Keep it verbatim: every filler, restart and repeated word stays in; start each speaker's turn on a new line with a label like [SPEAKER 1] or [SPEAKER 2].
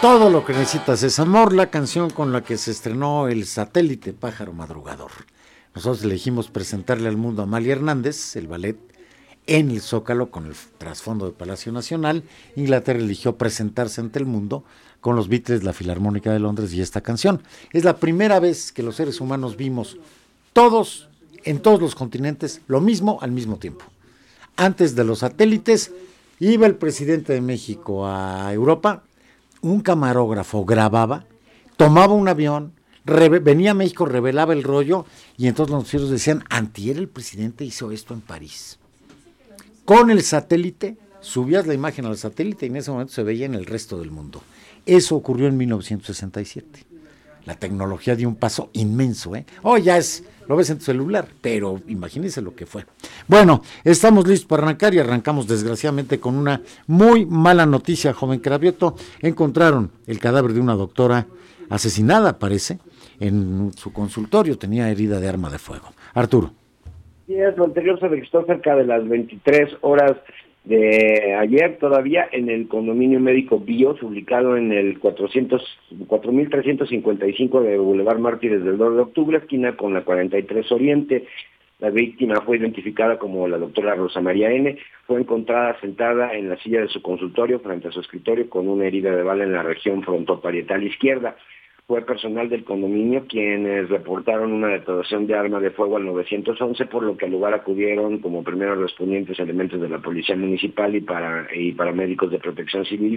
[SPEAKER 1] Todo lo que necesitas es amor, la canción con la que se estrenó el satélite Pájaro Madrugador. Nosotros elegimos presentarle al mundo a Amalia Hernández, el ballet, en el Zócalo con el trasfondo de Palacio Nacional. Inglaterra eligió presentarse ante el mundo con los Beatles, la Filarmónica de Londres y esta canción. Es la primera vez que los seres humanos vimos todos, en todos los continentes, lo mismo al mismo tiempo. Antes de los satélites, iba el presidente de México a Europa, un camarógrafo grababa, tomaba un avión, reve, venía a México, revelaba el rollo, y entonces los noticieros decían, antier el presidente hizo esto en París. Con el satélite, subías la imagen al satélite y en ese momento se veía en el resto del mundo. Eso ocurrió en mil novecientos sesenta y siete. La tecnología dio un paso inmenso, ¿eh? Oh, ya es, lo ves en tu celular, pero imagínense lo que fue. Bueno, estamos listos para arrancar y arrancamos desgraciadamente con una muy mala noticia, joven Cravioto. Encontraron el cadáver de una doctora asesinada, parece, en su consultorio, tenía herida de arma de fuego. Arturo.
[SPEAKER 2] Sí, es, lo anterior se registró cerca de las veintitrés horas de ayer, todavía en el condominio médico BIOS, ubicado en el cuatro mil trescientos cincuenta y cinco de Boulevard Mártires del dos de octubre, esquina con la cuarenta y tres Oriente. La víctima fue identificada como la doctora Rosa María N. Fue encontrada sentada en la silla de su consultorio frente a su escritorio con una herida de bala en la región frontoparietal izquierda. Fue personal del condominio quienes reportaron una detonación de arma de fuego al nueve once, por lo que al lugar acudieron como primeros respondientes elementos de la Policía Municipal y, para, y paramédicos de Protección Civil,